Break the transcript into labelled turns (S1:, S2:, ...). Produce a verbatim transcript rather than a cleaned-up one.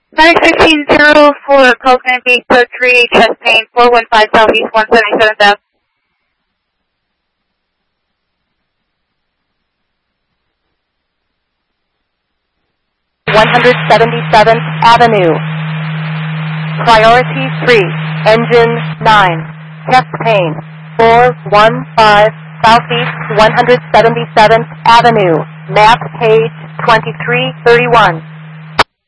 S1: nine fifteen zero for Coconut Beach, code three, chest pain, four one five Southeast, one seventy-seven South.
S2: one hundred seventy-seventh Avenue. Priority three, engine nine, chest pain, four one five Southeast one hundred seventy-seventh Avenue, map page twenty-three thirty-one.